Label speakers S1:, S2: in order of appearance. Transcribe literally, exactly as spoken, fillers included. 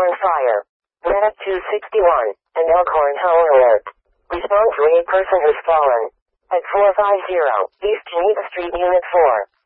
S1: Elkhorn Fire. Medic two sixty-one, and Elkhorn Howler Alert. Respond to a person who's fallen. At four fifty East Geneva Street, Unit four.